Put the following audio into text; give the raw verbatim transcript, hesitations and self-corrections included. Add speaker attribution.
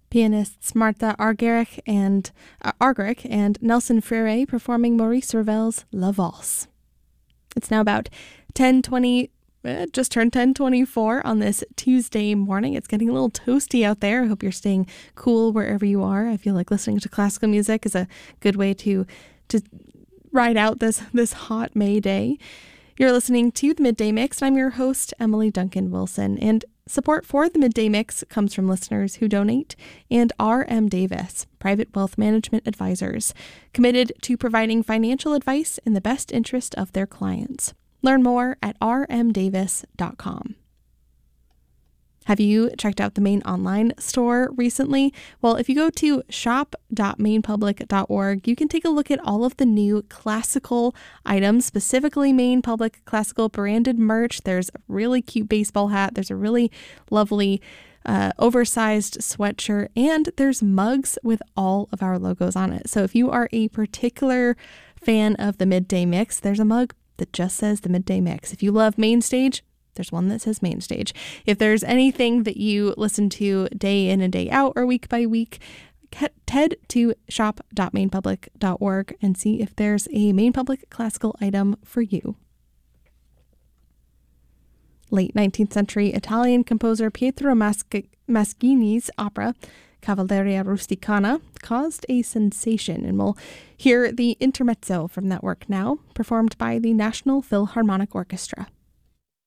Speaker 1: Pianists Martha Argerich and uh, Argerich and Nelson Freire performing Maurice Ravel's La Valse. It's now about ten twenty, uh, just turned ten twenty-four on this Tuesday morning. It's getting a little toasty out there. I hope you're staying cool wherever you are. I feel like listening to classical music is a good way to to ride out this this hot May day. You're listening to the Midday Mix, and I'm your host, Emily Duncan Wilson. And support for the Midday Mix comes from listeners who donate and R M Davis, Private Wealth Management Advisors, committed to providing financial advice in the best interest of their clients. Learn more at r m davis dot com. Have you checked out the Maine online store recently? Well, if you go to shop dot maine public dot org, you can take a look at all of the new classical items, specifically Maine Public Classical branded merch. There's a really cute baseball hat. There's a really lovely uh, oversized sweatshirt, and there's mugs with all of our logos on it. So if you are a particular fan of the Midday Mix, there's a mug that just says the Midday Mix. If you love Main Stage, there's one that says Main Stage. If there's anything that you listen to day in and day out or week by week, head to shop dot maine public dot org and see if there's a Maine Public classical item for you. Late nineteenth century Italian composer Pietro Masc- Maschini's opera Cavalleria Rusticana caused a sensation, and we'll hear the intermezzo from that work now, performed by the National Philharmonic Orchestra.